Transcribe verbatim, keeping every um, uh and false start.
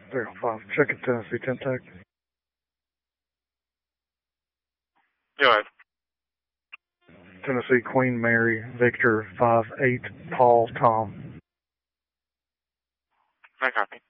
zero five. Checking Tennessee Tentec. Go ahead. Tennessee Queen Mary Victor five eight Paul Tom. No copy.